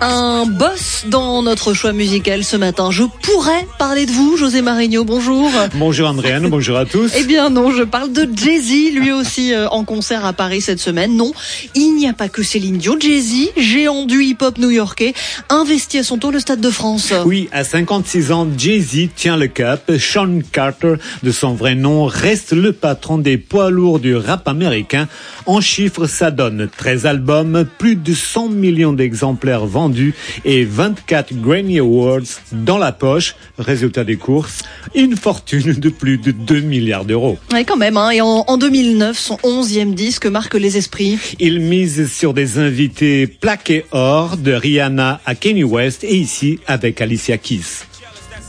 Un boss dans notre choix musical ce matin. Je pourrais parler de vous, José Marigno, bonjour. Bonjour Andréane, bonjour à tous. Eh bien non, je parle de Jay-Z, lui aussi en concert à Paris cette semaine. Non, il n'y a pas que Céline Dion. Jay-Z, géant du hip-hop new-yorkais, investit à son tour le Stade de France. Oui, à 56 ans, Jay-Z tient le cap. Sean Carter, de son vrai nom, reste le patron des poids lourds du rap américain. En chiffres, ça donne 13 albums, plus de 100 millions d'exemplaires vendus et 24 Grammy Awards dans la poche. Résultat des courses, une fortune de plus de 2 milliards d'euros. Ouais, quand même, hein. Et en 2009, son 11e disque marque les esprits. Il mise sur des invités plaqués or, de Rihanna à Kanye West et ici avec Alicia Keys.